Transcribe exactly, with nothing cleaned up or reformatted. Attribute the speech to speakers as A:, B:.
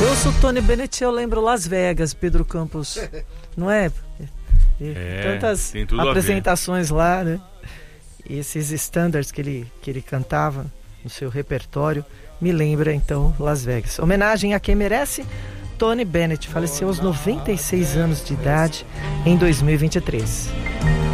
A: ouço o Tony Bennett, eu lembro Las Vegas, Pedro Campos. Não é?
B: É,
A: tantas
B: tem tudo
A: apresentações lá, né? E esses standards que ele, que ele cantava no seu repertório me lembra então Las Vegas. Homenagem a quem merece. Tony Bennett faleceu aos noventa e seis anos de idade em dois mil e vinte e três.